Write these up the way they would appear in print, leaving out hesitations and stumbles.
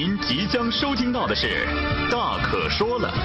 您即将收听到的是《大可说了》。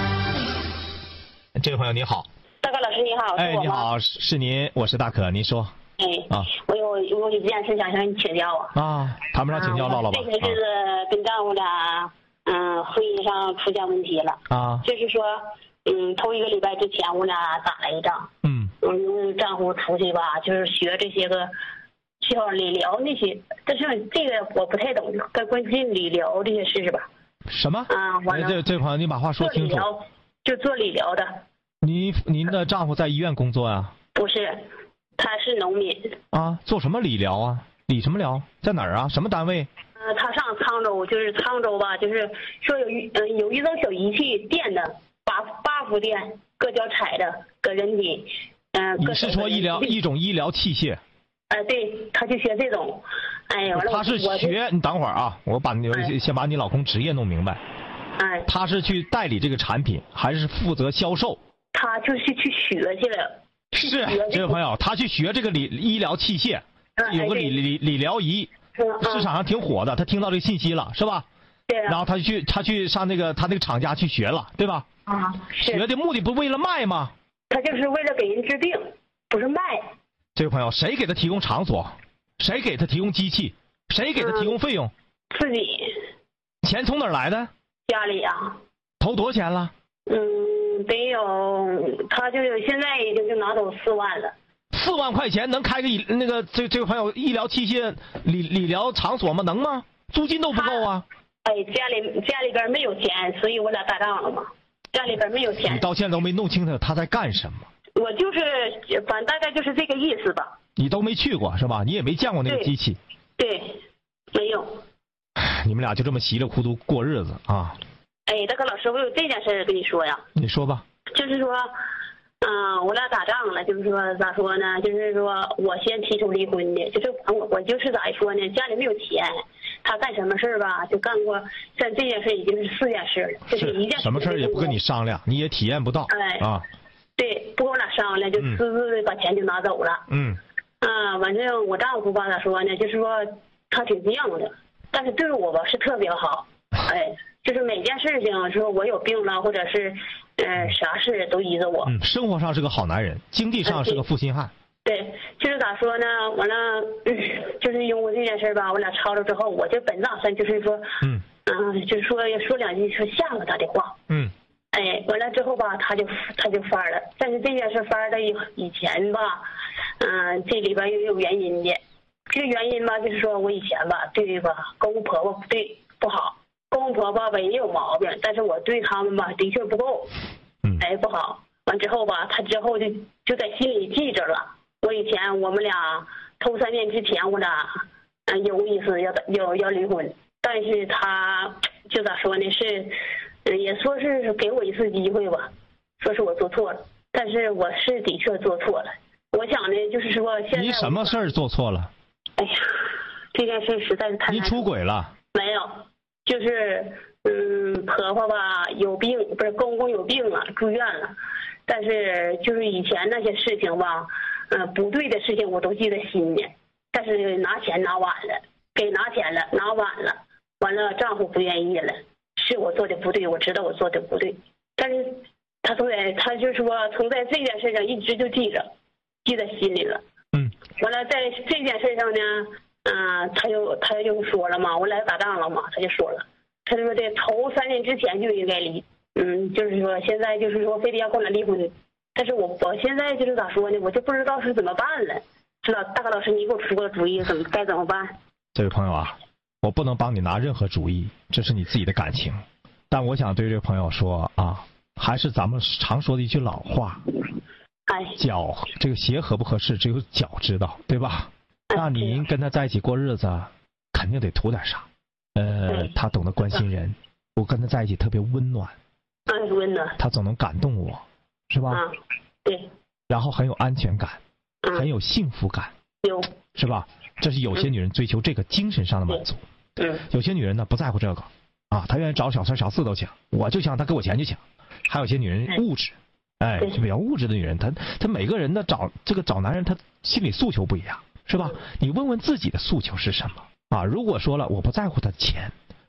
这位朋友你好。 大可老师你好。 哎，你好，是您，我是大可，您说。 哎，我有一件事想向你请教啊。谈不上请教，唠唠吧。 这个是跟丈夫俩，婚姻上出现问题了啊。 就是说，头一个礼拜之前我俩打了一仗。丈夫出去吧，就是学这些个。像理疗那些，但是这个我不太懂，关心理疗这些事是吧？ 什么？ 完了， 这朋友，你把话说清楚。 就做理疗的。 您的丈夫在医院工作呀？ 不是，他是农民。 啊，做什么理疗啊？理什么疗？在哪儿啊？什么单位？ 他上沧州，就是沧州吧，就是说有一种小仪器电的，8伏电，各脚踩的，搁人体， 你是说一种医疗器械？ 对，他就学这种，哎呀， 他是学，你等会儿啊，先把你老公职业弄明白。他是去代理这个产品，还是负责销售？ 他就是去学去了。 是，这位朋友，他去学这个医疗器械，有个理疗仪，市场上挺火的。他听到这个信息了，是吧？ 对。 然后他去上他那个厂家去学了，对吧？学的目的不为了卖吗？ 他就是为了给人治病，不是卖。 这位朋友，谁给他提供场所？谁给他提供机器？谁给他提供费用？ 自己。 钱从哪儿来的？ 家里啊。 投多少钱了？ 得有，他就现在已经就拿走4万了。 4万块钱能开个这位朋友医疗器械理疗场所吗？能吗？租金都不够啊。 家里边没有钱，所以我俩打仗了嘛。家里边没有钱。 你到现在都没弄清楚他在干什么。 我就是，反正大概就是这个意思吧。 你都没去过是吧？你也没见过那个机器。 对，没有。 你们俩就这么稀里糊涂过日子啊？ 大可老师，我有这件事跟你说呀。 你说吧。 就是说，我俩打仗了，就是说咋说呢？就是说我先提出离婚的，就是我就是咋说呢？家里没有钱，他干什么事吧，就干过，像这件事已经是4件事了，就是一件事。 什么事也不跟你商量，你也体验不到。 对，不跟我俩商量，就私自的把钱就拿走了。反正我丈夫吧，咋说呢？就是说他挺犟的，但是对我吧是特别好。就是每件事情，说我有病了，或者是啥事都依着我。 生活上是个好男人，经济上是个负心汉。 对，就是咋说呢？完了，就是因为这件事吧，我俩吵了之后，我就本打算就是说，就是说2句说吓唬他的话。完了之后吧，他就翻了。但是这件事翻的以前吧，这里边又有原因的。这个原因吧，就是说我以前吧，对吧，公公婆婆不好，公公婆婆吧也有毛病，但是我对他们吧的确不够，不好。完之后吧，他之后就在心里记着了。我们俩头3年之前，我俩有意思要离婚，但是他就咋说呢是。也说是给我一次机会吧，说是我做错了，但是我是的确做错了。我想呢，就是说现在你什么事儿做错了？ 哎呀，这件事实在是太难。 你出轨了？ 没有，就是婆婆吧有病，不是公公有病了，住院了。但是就是以前那些事情吧，不对的事情我都记在心里。但是拿钱拿晚了，给拿钱了，拿晚了，完了丈夫不愿意了。是我做的不对，我知道我做的不对，但是他就是说从在这件事上一直就记在心里了。完了在这件事上呢，他就说了嘛，我俩打仗了嘛，他就说了，他就说这头3年之前就应该离，就是说现在就是说非得要跟我俩离婚，但是我现在就是咋说呢，我就不知道是怎么办了。知道大哥老师，你给我出个主意，该怎么办？ 这位朋友啊。我不能帮你拿任何主意，这是你自己的感情。但我想对这位朋友说啊，还是咱们常说的一句老话，脚这个鞋合不合适，只有脚知道，对吧？那您跟他在一起过日子，肯定得图点啥。他懂得关心人，我跟他在一起特别温暖。 温暖。他总能感动我，是吧？ 对。 然后很有安全感，很有幸福感。 有。 是吧？这是有些女人追求这个精神上的满足。有些女人呢不在乎这个啊，她愿意找小三小四都抢，我就想她给我钱就抢。还有些女人物质，就比较物质的女人，她每个人的找男人，她心理诉求不一样，是吧？你问问自己的诉求是什么啊？如果说了我不在乎他的钱，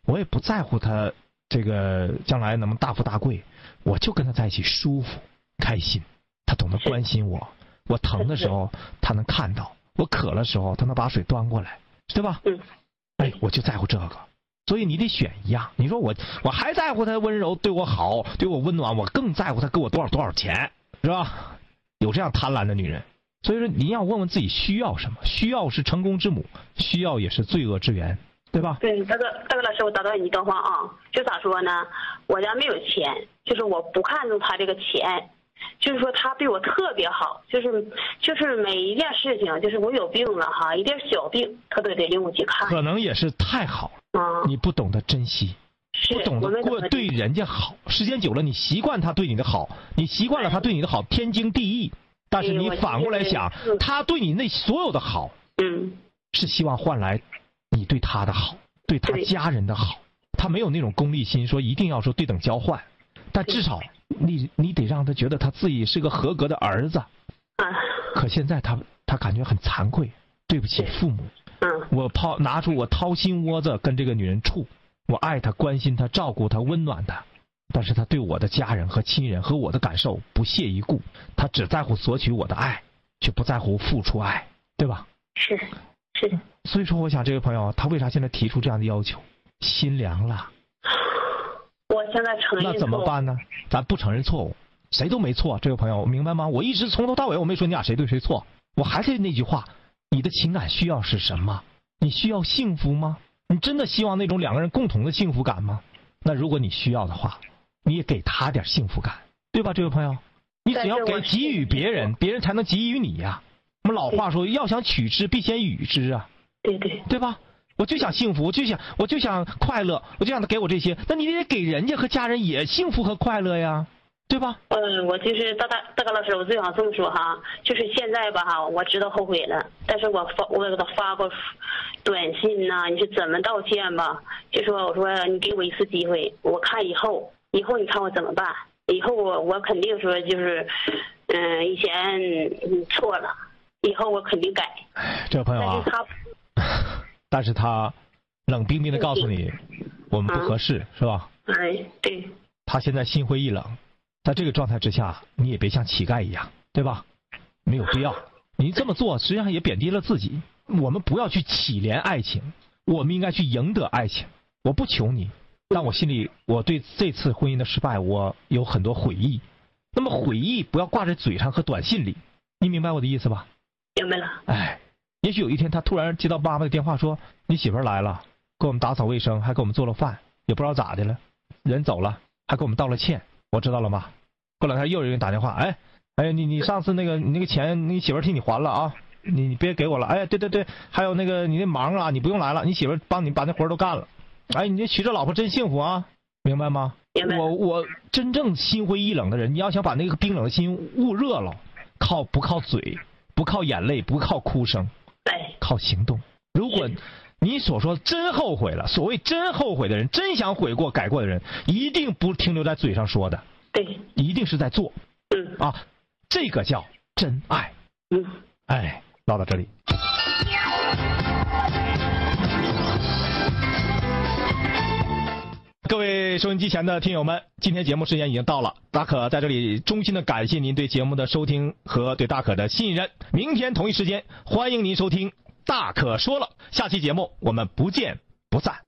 我也不在乎他这个将来能不能大富大贵，我就跟他在一起舒服开心。他懂得关心我，我疼的时候他能看到，我渴的时候他能把水端过来，对吧？哎，我就在乎这个。所以你得选一样。你说我还在乎他温柔对我好对我温暖，我更在乎他给我多少钱，是吧？有这样贪婪的女人。所以说你要问问自己需要什么，需要是成功之母，需要也是罪恶之源，对吧？ 对，大哥老师，我打断你一段话啊，就咋说呢？我家没有钱，就是我不看重他这个钱，就是说他对我特别好，就是每一件事情，就是我有病了哈，一点小病他都得领我去看。 可能也是太好了，你不懂得珍惜，不懂得对人家好，时间久了你习惯他对你的好，你习惯了他对你的好天经地义。但是你反过来想，他对你那所有的好，是希望换来你对他的好，对他家人的好。他没有那种功利心，说一定要说对等交换，但至少你得让他觉得他自己是个合格的儿子。可现在他感觉很惭愧，对不起父母。我拿出我掏心窝子跟这个女人处，我爱她，关心她，照顾她，温暖她。但是他对我的家人和亲人和我的感受不屑一顾，他只在乎索取我的爱，却不在乎付出爱，对吧？是的。所以说我想这位朋友他为啥现在提出这样的要求？心凉了。 我现在承认错误。 那怎么办呢？咱不承认错误，谁都没错，这位朋友明白吗？我一直从头到尾我没说你俩谁对谁错，我还是那句话，你的情感需要是什么？你需要幸福吗？你真的希望那种两个人共同的幸福感吗？那如果你需要的话，你也给他点幸福感，对吧，这位朋友？你只要给予别人，别人才能给予你呀。我们老话说，要想取之，必先予之啊。对吧？我就想幸福，我就想快乐，我就想他给我这些，那你得给人家和家人也幸福和快乐呀，对吧？ 我就是大哥老师，我最想这么说哈，就是现在吧哈，我知道后悔了，但是我给他发过短信呐，你是怎么道歉吧？就说我说你给我一次机会，我看以后你看我怎么办？以后我肯定说就是以前错了，以后我肯定改。 这位朋友啊，但是他冷冰冰的告诉你我们不合适，是吧？ 对。 他现在心灰意冷，在这个状态之下你也别像乞丐一样，对吧？没有必要，你这么做实际上也贬低了自己。我们不要去乞怜爱情，我们应该去赢得爱情。我不求你，但我心里我对这次婚姻的失败我有很多悔意，那么悔意不要挂在嘴上和短信里，你明白我的意思吧？ 明白了。 也许有一天他突然接到妈妈的电话说你媳妇来了，给我们打扫卫生，还给我们做了饭，也不知道咋的了，人走了还给我们道了歉，我知道了吗？过两天又有人打电话，你上次那个钱你媳妇替你还了啊，你别给我了。对，还有那个你那忙啊，你不用来了，你媳妇帮你把那活都干了。你这娶这老婆真幸福啊，明白吗？ 明白。 我真正心灰意冷的人，你要想把那个冰冷的心焐热了，不靠嘴，不靠眼泪，不靠哭声，靠行动。如果你所说真后悔了，所谓真后悔的人，真想悔过改过的人，一定不停留在嘴上说的， 对， 一定是在做。这个叫真爱。唠到这里。各位收音机前的听友们，今天节目时间已经到了，大可在这里衷心的感谢您对节目的收听和对大可的信任。明天同一时间欢迎您收听大可说了，下期节目我们不见不散。